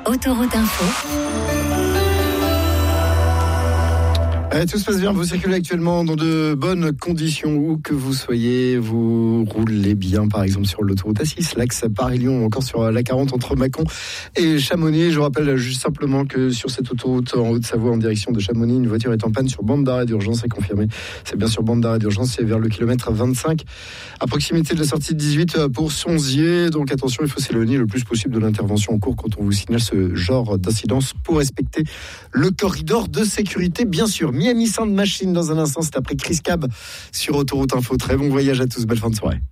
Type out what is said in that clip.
Autoroute Info. Tout se passe bien, vous circulez actuellement dans de bonnes conditions, où que vous soyez, vous roulez bien par exemple sur l'autoroute A6, l'axe Paris-Lyon, ou encore sur la 40 entre Mâcon et Chamonix. Je rappelle juste simplement que sur cette autoroute en Haute-Savoie en direction de Chamonix, une voiture est en panne sur bande d'arrêt d'urgence, est confirmé. C'est bien sur bande d'arrêt d'urgence, c'est vers le kilomètre 25, à proximité de la sortie de 18 pour Sonzier. Donc attention, il faut s'éloigner le plus possible de l'intervention en cours quand on vous signale ce genre d'incidence pour respecter le corridor de sécurité, bien sûr. Miami Sound Machine dans un instant, c'est après Chris Cab sur Autoroute Info. Très bon voyage à tous, belle fin de soirée.